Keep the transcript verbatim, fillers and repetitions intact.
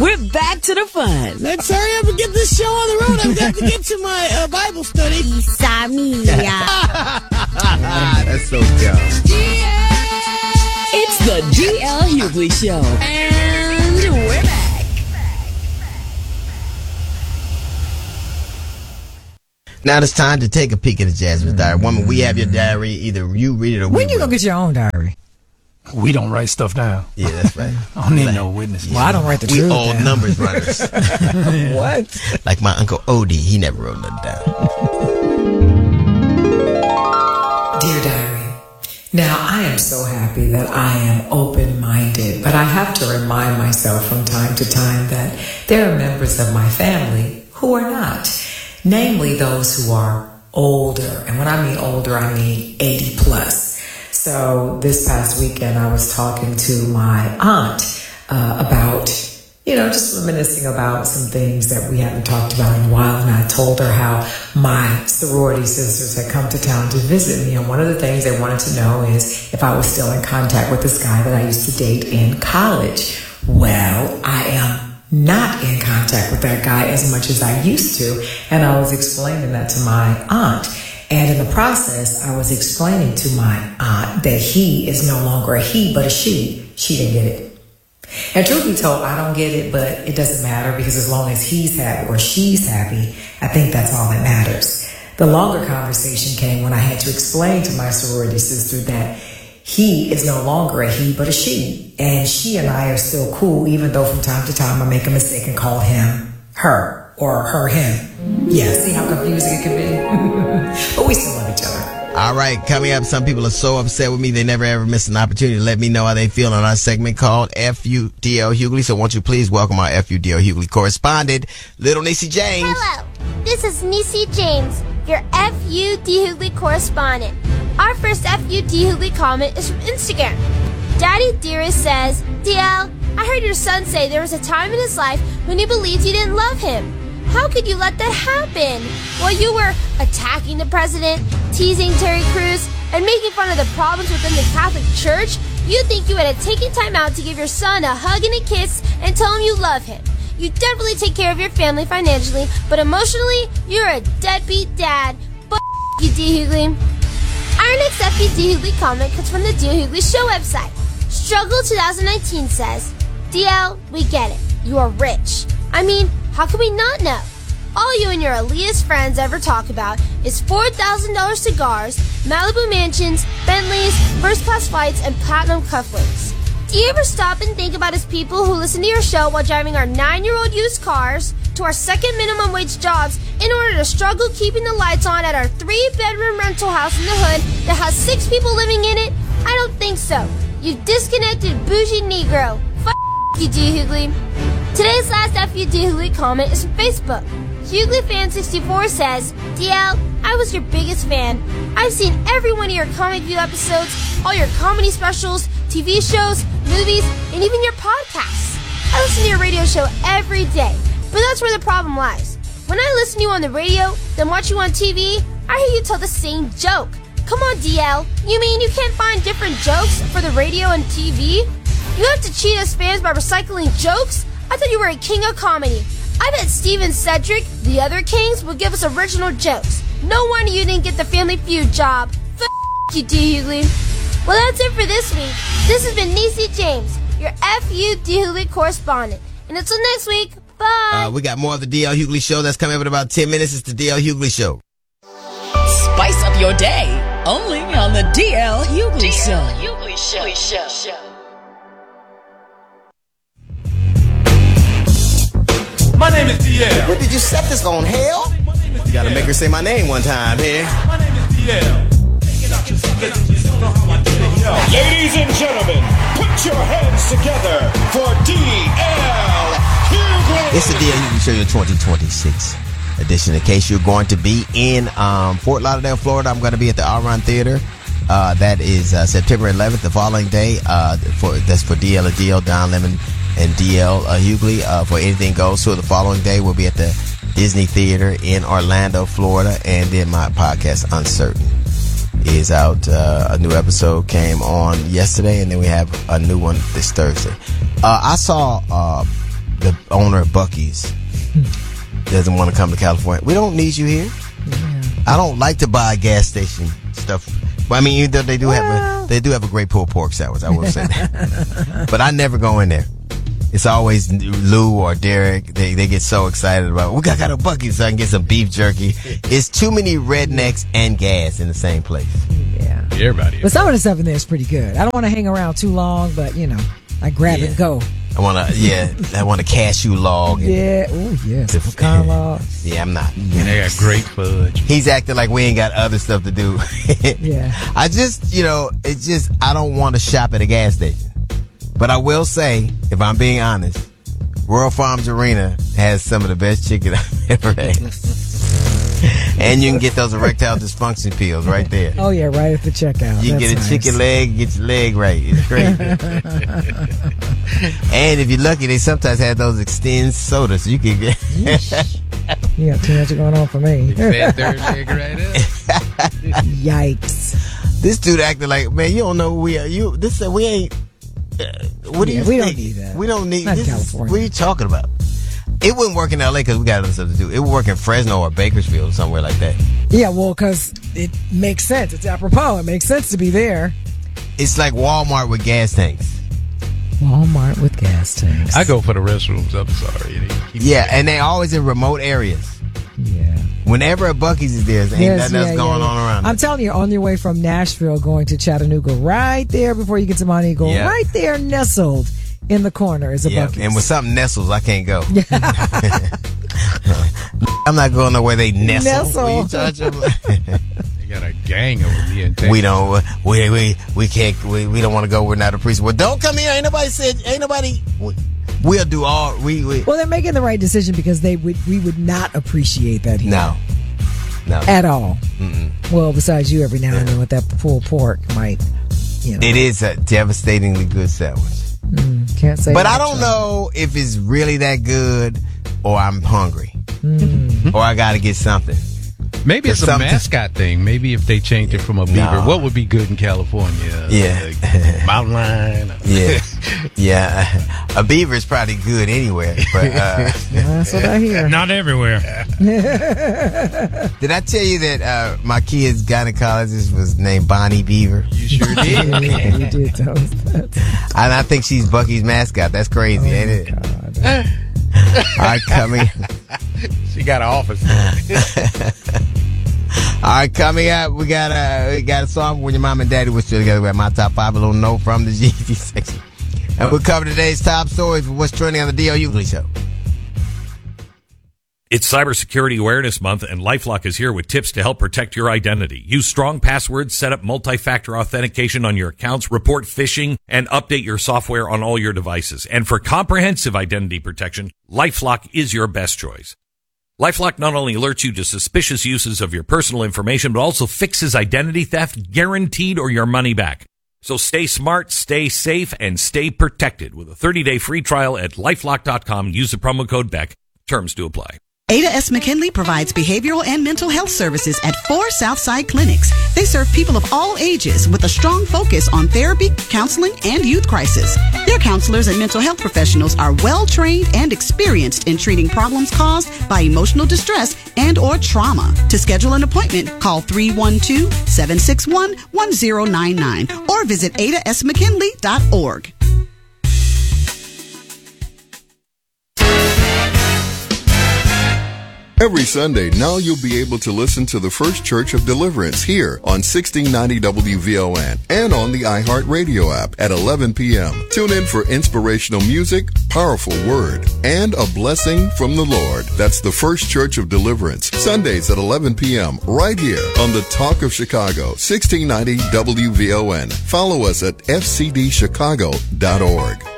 We're back to the fun. Let's hurry up and get this show on the road. I've got to get to my uh, Bible study. Isamia. That's so dumb. It's the D L Hughley Show. And we're back. Now it's time to take a peek at the Jasmine's diary. Woman, we have your diary. Either you read it or we When you will. gonna get your own diary? We don't write stuff down. Yeah, that's right. I don't need no witnesses. Well, I don't write the We truth all down. numbers runners. What? Like my Uncle Odie, he never wrote nothing down. Dear Diary, now I am so happy that I am open-minded, but I have to remind myself from time to time that there are members of my family who are not, namely those who are older. And when I mean older, I mean eighty plus. So this past weekend, I was talking to my aunt uh, about, you know, just reminiscing about some things that we haven't talked about in a while. And I told her how my sorority sisters had come to town to visit me. And one of the things they wanted to know is if I was still in contact with this guy that I used to date in college. Well, I am not in contact with that guy as much as I used to. And I was explaining that to my aunt. And in the process, I was explaining to my aunt that he is no longer a he, but a she. She didn't get it. And truth be told, I don't get it, but it doesn't matter because as long as he's happy or she's happy, I think that's all that matters. The longer conversation came when I had to explain to my sorority sister that he is no longer a he, but a she. And she and I are still cool, even though from time to time I make a mistake and call him her. Or her, him. Yeah, see how confusing it can be? But we still love each other. All right, coming up, some people are so upset with me they never ever miss an opportunity to let me know how they feel on our segment called F U D L Hughley. So won't you please welcome our F U D L Hughley correspondent, Little Niecy James. Hello, this is Niecy James, your F U D Hughley correspondent. Our first F U D Hughley comment is from Instagram. Daddy Dearest says, D L, I heard your son say there was a time in his life when he believed you didn't love him. How could you let that happen? While you were attacking the president, teasing Terry Crews, and making fun of the problems within the Catholic Church, you think you had taken time out to give your son a hug and a kiss and tell him you love him. You definitely take care of your family financially, but emotionally, you're a deadbeat dad. F*** you, D. Hughley. Our next F U D Hughley comment comes from the D L Hughley Show website. Struggle twenty nineteen says, D L, we get it. You are rich. I mean, how can we not know? All you and your elitist friends ever talk about is four thousand dollars cigars, Malibu mansions, Bentleys, first-class flights, and platinum cufflinks. Do you ever stop and think about us people who listen to your show while driving our nine-year-old used cars to our second minimum wage jobs in order to struggle keeping the lights on at our three-bedroom rental house in the hood that has six people living in it? I don't think so. You disconnected bougie Negro. F*** you, D. Hughley. Today's last F U D Hughley comment is from Facebook. Hughley Fan sixty-four says, D L, I was your biggest fan. I've seen every one of your Comic View episodes, all your comedy specials, T V shows, movies, and even your podcasts. I listen to your radio show every day, but that's where the problem lies. When I listen to you on the radio, then watch you on T V, I hear you tell the same joke. Come on, D L. You mean you can't find different jokes for the radio and T V? You have to cheat us fans by recycling jokes? I thought you were a king of comedy. I bet Steven Cedric, the other kings, would give us original jokes. No wonder you didn't get the Family Feud job. F*** you, D. Hughley. Well, that's it for this week. This has been Niecy James, your F U D Hughley correspondent. And until next week, bye. Uh, we got more of the D L Hughley Show. That's coming up in about ten minutes. It's the D L Hughley Show. Spice up your day, only on the D L Hughley Show. Hughley Show. Show. My name is D L. What did you set this on, hell? You gotta make her say my name one time here. My name is D L. Ladies and gentlemen, put your hands together for D L Hughley. It's the D L Hughley Show, your twenty twenty-six edition. In case you're going to be in um, Fort Lauderdale, Florida, I'm going to be at the Outrun Theater. Uh, that is uh, September eleventh, the following day. Uh, for that's for D L and D L, Don Lemon and D L uh, Hughley. Uh, for Anything Goes. So the following day, we'll be at the Disney Theater in Orlando, Florida. And then my podcast, Uncertain, is out. Uh, a new episode came on yesterday, and then we have a new one this Thursday. Uh, I saw uh, the owner of Buc-ee's doesn't want to come to California. We don't need you here. Yeah. I don't like to buy gas station stuff. Well, I mean, even though they do well. have a they do have a great pulled pork sandwich, I will say that. But I never go in there. It's always Lou or Derek. They they get so excited about, we got, got a Buc-ee's so I can get some beef jerky. It's too many rednecks and gas in the same place. Yeah. Everybody. But some of the stuff in there is pretty good. I don't want to hang around too long, but, you know, I grab yeah. and go. I want to, yeah, I want a cashew log. Yeah, oh, yes, pecan logs. Yeah, I'm not. And they got great fudge. He's acting like we ain't got other stuff to do. Yeah. I just, you know, it's just, I don't want to shop at a gas station. But I will say, if I'm being honest, Royal Farms Arena has some of the best chicken I've ever had. And you can get those erectile dysfunction pills right there. Oh, yeah, right at the checkout. You can get a nice. chicken leg, get your leg right. It's great. And if you're lucky, they sometimes have those extend sodas, so you can get. You got too much going on for me. Fat third leg right up. Yikes. This dude acting like, man, you don't know who we are. You, this, we ain't. Uh, what do yeah, you we think? don't need that. We don't need Not this California. Is, what are you talking about? It wouldn't work in L A because we got other stuff to do. It would work in Fresno or Bakersfield or somewhere like that. Yeah, well, because it makes sense. It's apropos. It makes sense to be there. It's like Walmart with gas tanks. Walmart with gas tanks. I go for the restrooms. I'm sorry. Yeah, and they always in remote areas. Yeah. Whenever a Buc-ee's is there, there ain't yes, nothing yeah, else going yeah, yeah. on around. I'm it. telling you, on your way from Nashville going to Chattanooga, right there before you get to Mount Eagle, Yeah. right there nestled in the corner is a Yeah, Buc-ee's. and with something nestles, I can't go. I'm not going nowhere they nestle. Nestle. What you talking about? They got a gang over here in Texas. We don't. We we we can't. We, we don't want to go. We're not a priest. Well, don't come here. Ain't nobody said. Ain't nobody. We, we'll do all. We we. Well, they're making the right decision because they would. We would not appreciate that here. No. No. At all. Mm-mm. Well, besides you, every now and then with that pulled pork might. You know. It is a devastatingly good sandwich. Mm, can't say. But that, I don't so. know if it's really that good, or I'm hungry, Mm. or I got to get something. Maybe it's a something- mascot thing. Maybe if they changed it from a beaver, No. what would be good in California? Yeah. Like mountain lion. Yeah, yeah. A beaver is probably good anywhere, but uh, That's what I hear. Not everywhere. did I tell you that uh, my kid's gynecologist was named Bonnie Beaver? You sure did. Yeah, you did tell us that. And I think she's Buc-ee's mascot. That's crazy, Oh, ain't it? God. All right, coming. She got an office. All right, coming up, we got a we got a song when your mom and daddy was still together. We have my top five, a little note from the G T section, and we'll cover today's top stories with what's trending on the D L Hughley Show. It's Cybersecurity Awareness Month, and LifeLock is here with tips to help protect your identity. Use strong passwords, set up multi-factor authentication on your accounts, report phishing, and update your software on all your devices. And for comprehensive identity protection, LifeLock is your best choice. LifeLock not only alerts you to suspicious uses of your personal information, but also fixes identity theft, guaranteed or your money back. So stay smart, stay safe, and stay protected with a thirty-day free trial at lifelock dot com. Use the promo code Beck. Terms to apply. Ada S. McKinley provides behavioral and mental health services at four Southside clinics. They serve people of all ages with a strong focus on therapy, counseling, and youth crisis. Their counselors and mental health professionals are well-trained and experienced in treating problems caused by emotional distress and or trauma. To schedule an appointment, call three one two, seven six one, one zero nine nine or visit ada s mckinley dot org. Every Sunday, now you'll be able to listen to the First Church of Deliverance here on sixteen ninety W V O N and on the iHeartRadio app at eleven p.m. Tune in for inspirational music, powerful word, and a blessing from the Lord. That's the First Church of Deliverance, Sundays at eleven p.m. right here on the Talk of Chicago, sixteen ninety W V O N. Follow us at f c d chicago dot org.